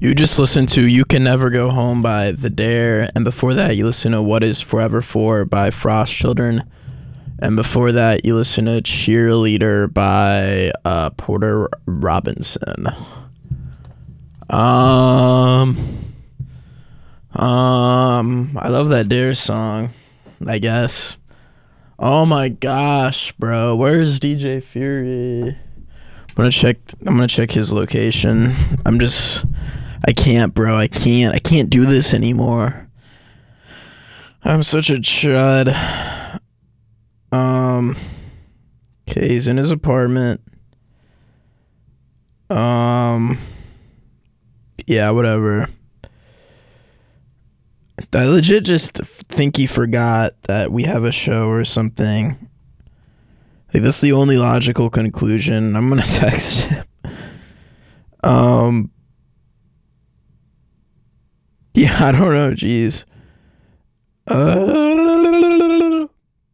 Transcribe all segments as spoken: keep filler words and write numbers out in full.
You just listened to You Can Never Go Home by The Dare, and before that you listened to What Is Forever For by Frost Children, and before that you listened to Cheerleader by uh, Porter Robinson. Um, um, I love that Dare song, I guess. Oh my gosh, bro, where's D J Fury? I'm gonna check, I'm gonna check his location. I'm just... I can't, bro. I can't. I can't do this anymore. I'm such a chud. Um. Okay, he's in his apartment. Um. Yeah, whatever. I legit just think he forgot that we have a show or something. Like, that's the only logical conclusion. I'm gonna text him. Um. Yeah, I don't know, jeez. Uh,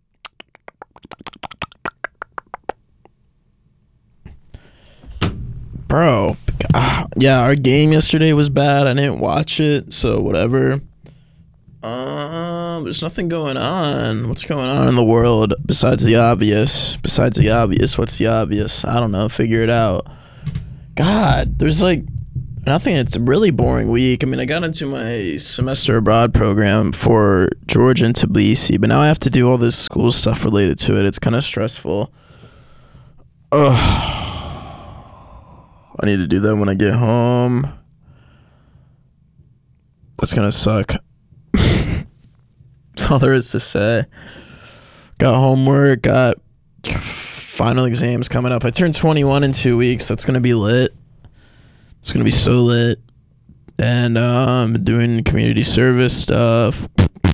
bro, yeah, our game yesterday was bad. I didn't watch it, so whatever. Um, there's nothing going on. What's going on in the world besides the obvious? Besides the obvious, what's the obvious? I don't know. Figure it out. God, there's like nothing. It's a really boring week. I mean, I got into my semester abroad program for Georgia and Tbilisi, but now I have to do all this school stuff related to it. It's kind of stressful. Ugh. I need to do that when I get home. That's gonna suck. That's all there is to say. Got homework, got final exams coming up. I turned twenty-one in two weeks. That's gonna be lit. It's gonna be so lit. And um doing community service stuff.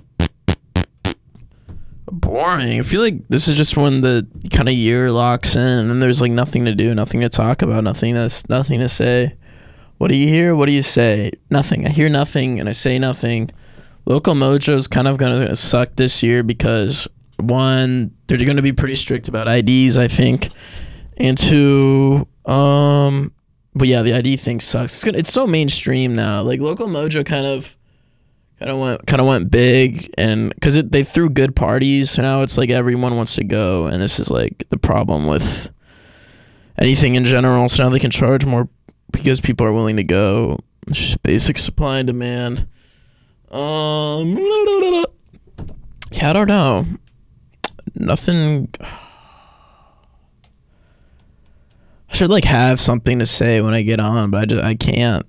Boring. I feel like this is just when the kind of year locks in and there's like nothing to do, nothing to talk about, nothing that's nothing to say. What do you hear? What do you say? Nothing. I hear nothing and I say nothing. Local Mojo's kind of gonna suck this year because one, they're gonna be pretty strict about I Ds, I think. And two, um but yeah, the I D thing sucks. It's, gonna, it's so mainstream now. Like Local Mojo kind of, kind of went, kind of went big, and because they threw good parties, so now it's like everyone wants to go, and this is like the problem with anything in general. So now they can charge more because people are willing to go. It's just basic supply and demand. Um, yeah, I don't know. Nothing. I should like have something to say when I get on, but I just I can't.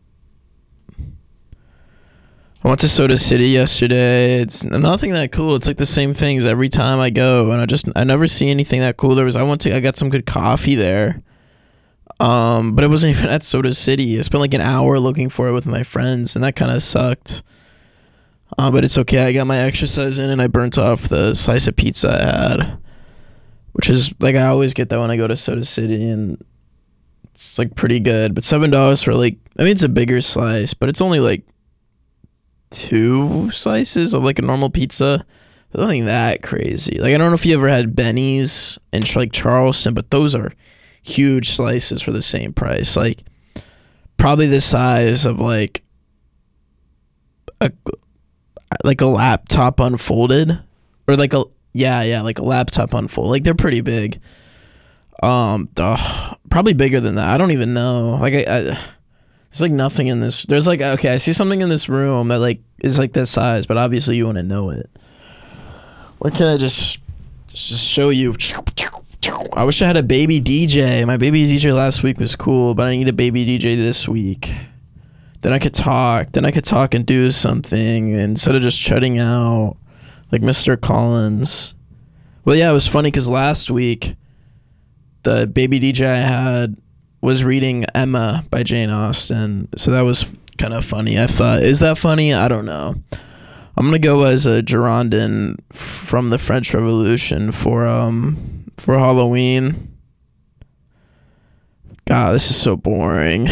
I went to Soda City yesterday. It's nothing that cool. It's like the same things every time I go, and I just I never see anything that cool. There was I went to I got some good coffee there, um, but it wasn't even at Soda City. I spent like an hour looking for it with my friends, and that kind of sucked. Uh, but it's okay. I got my exercise in, and I burnt off the slice of pizza I had, which is like I always get that when I go to Soda City, and it's like pretty good. But seven dollars for like I mean it's a bigger slice, but it's only like two slices of like a normal pizza. Nothing that crazy. Like I don't know if you ever had Benny's in like Charleston, but those are huge slices for the same price. Like probably the size of like a like a laptop unfolded, or like a yeah yeah like a laptop unfolded. Like they're pretty big. Um, ugh, probably bigger than that. I don't even know. Like I, I, there's like nothing in this. There's like okay, I see something in this room that like is like this size, but obviously you want to know it. What can I just just show you? I wish I had a baby D J. My baby D J last week was cool, but I need a baby D J this week. Then I could talk. Then I could talk and do something instead of just shutting out like Mister Collins. Well, yeah, it was funny because last week the baby D J I had was reading Emma by Jane Austen, so that was kind of funny. I thought, is that funny? I don't know. I'm gonna go as a Girondin from the French Revolution for um for Halloween. God, this is so boring.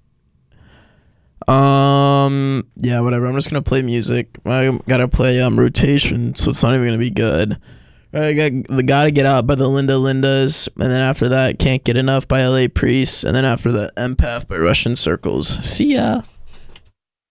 um, yeah, whatever. I'm just gonna play music. I gotta play um Rotation, so it's not even gonna be good. I got the Gotta Get Out by the Linda Lindas, and then after that, Can't Get Enough by L A Priest, and then after that, Empath by Russian Circles. See ya.